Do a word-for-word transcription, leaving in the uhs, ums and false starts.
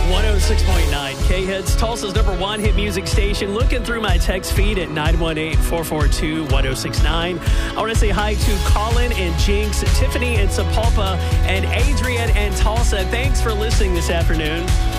one oh six point nine K-Hits, Tulsa's number one hit music station. Looking through my text feed at nine one eight, four four two, one oh six nine. I want to say hi to Colin and Jinx, Tiffany and Sapulpa, and Adrian and Tulsa. Thanks for listening this afternoon.